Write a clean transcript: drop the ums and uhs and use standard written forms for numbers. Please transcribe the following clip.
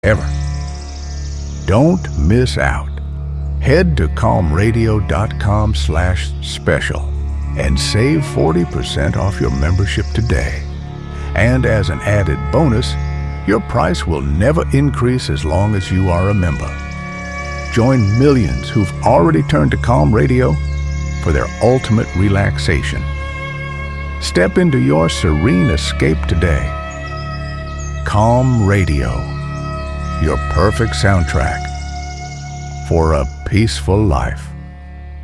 ever. Don't miss out. Head to calmradio.com/special and save 40% off your membership today. And as an added bonus, your price will never increase as long as you are a member. Join millions who've already turned to Calm Radio for their ultimate relaxation. Step into your serene escape today. Calm Radio, your perfect soundtrack for a peaceful life.